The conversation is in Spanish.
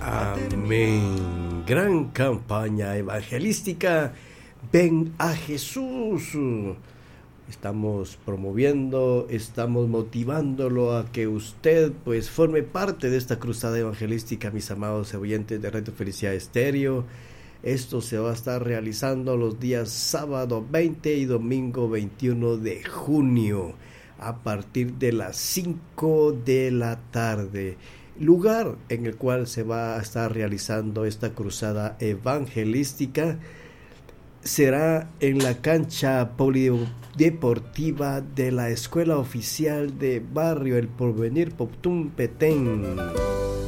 Amén. Gran campaña evangelística. Ven a Jesús. Estamos promoviendo, estamos motivándolo a que usted pues forme parte de esta cruzada evangelística, mis amados oyentes de Radio Felicidad Estéreo. Esto se va a estar realizando los días sábado 20 y domingo 21 de junio a partir de las 5 de la tarde. Lugar en el cual se va a estar realizando esta cruzada evangelística será en la cancha polideportiva de la Escuela Oficial de Barrio El Porvenir, Poptún, Petén.